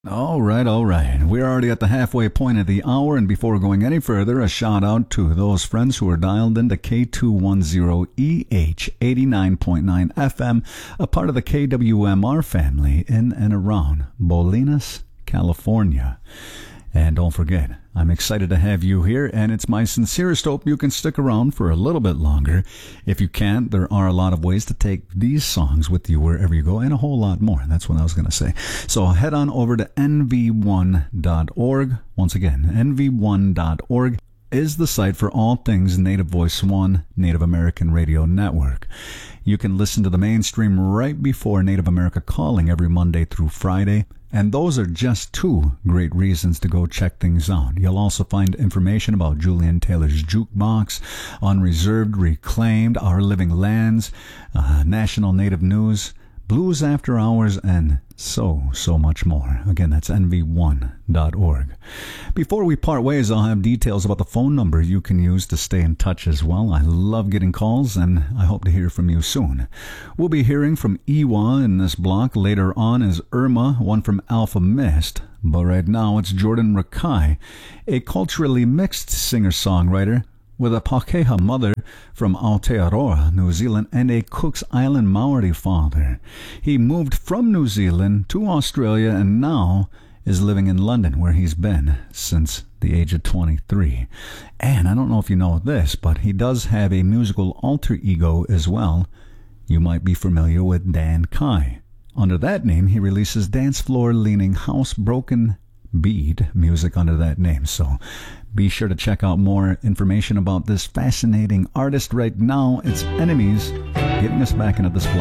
All right, all right. We're already at the halfway point of the hour, and before going any further, a shout out to those friends who are dialed into K210EH 89.9 FM, a part of the KWMR family in and around Bolinas, California. And don't forget, I'm excited to have you here, and it's my sincerest hope you can stick around for a little bit longer. If you can't, there are a lot of ways to take these songs with you wherever you go, and a whole lot more. That's what I was going to say. So head on over to nv1.org. Once again, nv1.org is the site for all things Native Voice One, Native American Radio Network. You can listen to the mainstream right before Native America Calling every Monday through Friday. And those are just two great reasons to go check things out. You'll also find information about Julian Taylor's Jukebox, Unreserved, Reclaimed, Our Living Lands, National Native News, Blues After Hours, and so much more. Again, that's nv1.org. Before we part ways, I'll have details about the phone number you can use to stay in touch as well. I love getting calls, and I hope to hear from you soon. We'll be hearing from Iwa in this block. Later on is Irma, one from Alpha Mist. But right now, it's Jordan Rakai, a culturally mixed singer-songwriter with a Pakeha mother from Aotearoa, New Zealand, and a Cook's Island Maori father. He moved from New Zealand to Australia and now is living in London, where he's been since the age of 23. And I don't know if you know this, but he does have a musical alter ego as well. You might be familiar with Dan Kai. Under that name, he releases dance floor leaning house-broken beat music under that name. So be sure to check out more information about this fascinating artist. Right now, it's Enemies getting us back into this block.